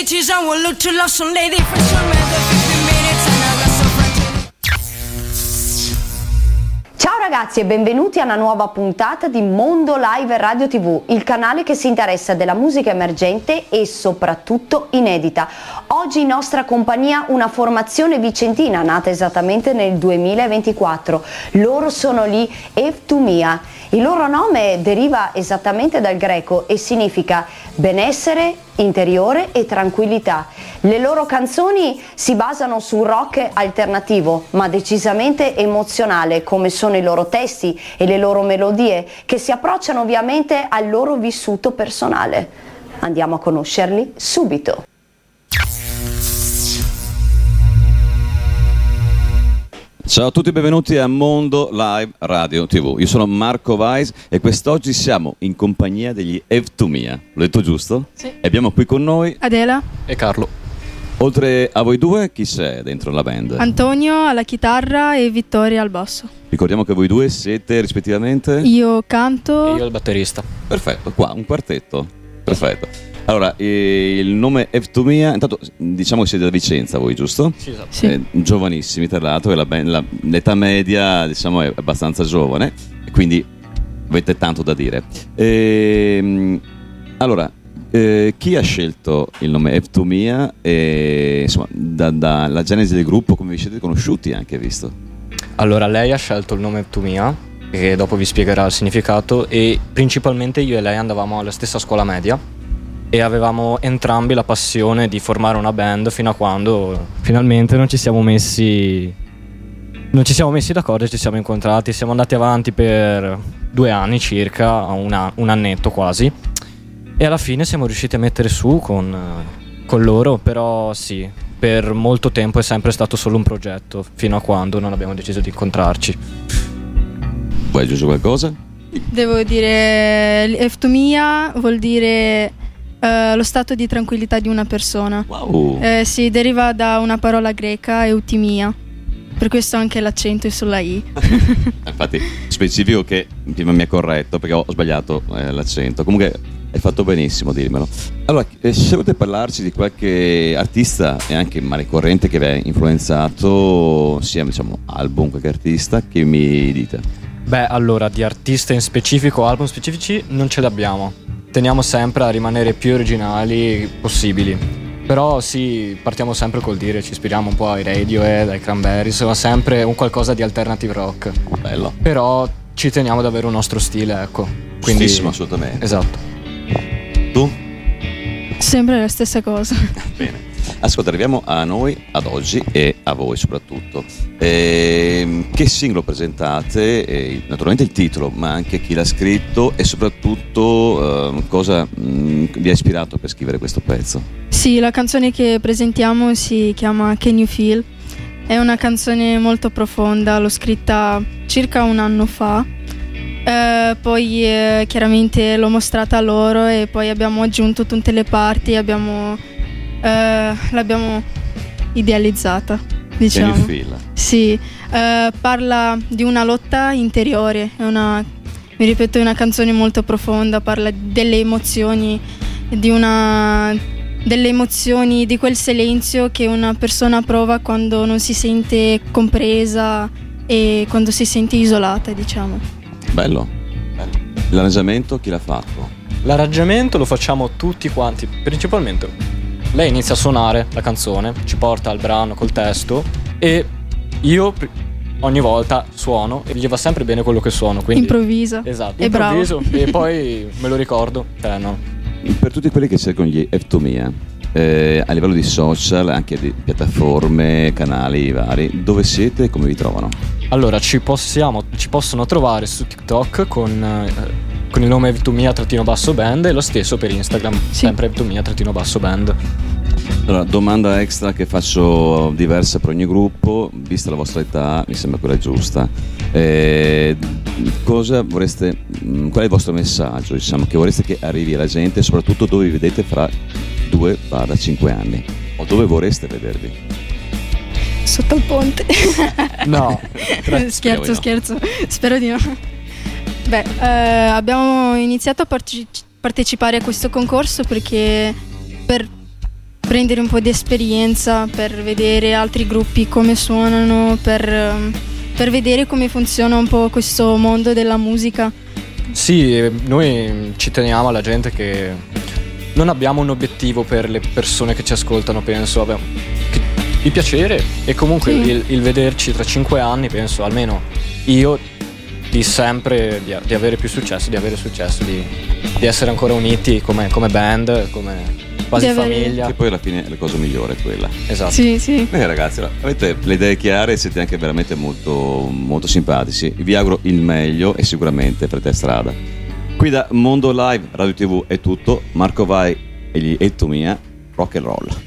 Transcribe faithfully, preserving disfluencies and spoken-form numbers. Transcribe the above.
bitches, I will look to love some lady for some other fifty minutes and I got some friends. Ciao ragazzi e benvenuti a una nuova puntata di Mondo Live Radio tivù, il canale che si interessa della musica emergente e soprattutto inedita. Oggi in nostra compagnia una formazione vicentina nata esattamente nel duemilaventiquattro. Loro sono gli Evtumia. Il loro nome deriva esattamente dal greco e significa benessere interiore e tranquillità. Le loro canzoni si basano su rock alternativo, ma decisamente emozionale, come sono i loro testi e le loro melodie, che si approcciano ovviamente al loro vissuto personale. Andiamo a conoscerli subito. Ciao a tutti e benvenuti a Mondo Live Radio tivù. Io sono Marco Weiss e quest'oggi siamo in compagnia degli Evtumia. L'ho detto giusto? Sì. E abbiamo qui con noi Adela, e Carlo. Oltre a voi due, chi c'è dentro la band? Antonio alla chitarra e Vittoria al basso. Ricordiamo che voi due siete rispettivamente? Io canto. E io il batterista. Perfetto, qua un quartetto. Perfetto. Allora, eh, il nome Evtumia, intanto diciamo che siete da Vicenza voi, giusto? Sì, esatto. Sì. Eh, giovanissimi tra l'altro, e la, la, l'età media diciamo è abbastanza giovane, quindi avete tanto da dire. Ehm, allora, eh, chi ha scelto il nome Evtumia e insomma dalla da, la genesi del gruppo, come vi siete conosciuti anche visto? Allora, lei ha scelto il nome Evtumia, che dopo vi spiegherà il significato, e principalmente io e lei andavamo alla stessa scuola media e avevamo entrambi la passione di formare una band fino a quando finalmente non ci siamo messi non ci siamo messi d'accordo e ci siamo incontrati. Siamo andati avanti per due anni circa, una, un annetto quasi, e alla fine siamo riusciti a mettere su con, con loro. Però sì, per molto tempo è sempre stato solo un progetto fino a quando non abbiamo deciso di incontrarci. Vuoi aggiungere qualcosa? Devo dire, Evtumia vuol dire uh, lo stato di tranquillità di una persona. Wow. Eh, si deriva da una parola greca, eutimia. Per questo anche l'accento è sulla I. Infatti specifico che prima mi ha corretto perché ho sbagliato eh, l'accento. Comunque hai fatto benissimo a dirmelo. Allora, eh, se volete parlarci di qualche artista e anche male corrente che vi ha influenzato, sia diciamo album, qualche artista, che mi dite? Beh, allora, di artista in specifico, album specifici, non ce li abbiamo. Teniamo sempre a rimanere più originali possibili. Però sì, partiamo sempre col dire, ci ispiriamo un po' ai Radiohead, ai Cranberries, insomma sempre un qualcosa di alternative rock. Bello. Però ci teniamo ad avere un nostro stile, ecco. Quindi, giustissimo, assolutamente. Esatto. Tu? Sempre la stessa cosa. Bene. Ascolta, arriviamo a noi, ad oggi, e a voi soprattutto. Ehm, che singolo presentate? E, naturalmente il titolo, ma anche chi l'ha scritto e soprattutto eh, cosa mh, vi ha ispirato per scrivere questo pezzo? Sì, la canzone che presentiamo si chiama Can You Feel? È una canzone molto profonda, l'ho scritta circa un anno fa. Eh, poi eh, chiaramente l'ho mostrata a loro e poi abbiamo aggiunto tutte le parti, abbiamo, eh, l'abbiamo idealizzata, diciamo. Can you feel? Sì, eh, parla di una lotta interiore, è una, mi ripeto, è una canzone molto profonda, parla delle emozioni, di una, delle emozioni, di quel silenzio che una persona prova quando non si sente compresa e quando si sente isolata, diciamo. Bello. Bello. L'arrangiamento chi l'ha fatto? L'arrangiamento lo facciamo tutti quanti, principalmente. Lei inizia a suonare la canzone, ci porta al brano col testo e io ogni volta suono e gli va sempre bene quello che suono, quindi improvvisa. Esatto, è improvviso bravo. E poi me lo ricordo. Eh, no. Per tutti quelli che cercano gli Evtumia, eh, a livello di social, anche di piattaforme, canali vari, dove siete e come vi trovano? Allora, ci possiamo ci possono trovare su TikTok con, eh, con il nome Evtumia trattino basso band e lo stesso per Instagram, Sì. sempre Evtumia trattino basso band. Allora, domanda extra che faccio diversa per ogni gruppo, vista la vostra età, mi sembra quella giusta. Eh, cosa vorreste, qual è il vostro messaggio, diciamo, che vorreste che arrivi alla gente e soprattutto dove vi vedete fra due cinque anni? O dove vorreste vedervi? Sotto il ponte. No, Scherzo, no. scherzo. Spero di no. Beh, eh, abbiamo iniziato a parteci- partecipare a questo concorso perché per prendere un po' di esperienza, per vedere altri gruppi come suonano, per, ehm, per vedere come funziona un po' questo mondo della musica. Sì, eh, noi ci teniamo alla gente che non abbiamo un obiettivo per le persone che ci ascoltano, penso abbiamo che, il piacere e comunque Sì. il, il vederci tra cinque anni, penso almeno io, di sempre di, di avere più successo, di avere successo, di, di essere ancora uniti come, come band, come quasi Di avere- famiglia. Che poi alla fine la cosa migliore è quella. Esatto. Sì, sì. Bene ragazzi, allora, avete le idee chiare e siete anche veramente molto, molto simpatici. Vi auguro il meglio e sicuramente farete strada. Qui da Mondo Live Radio tivù è tutto. Marco Vai e gli Ettomia, rock and roll.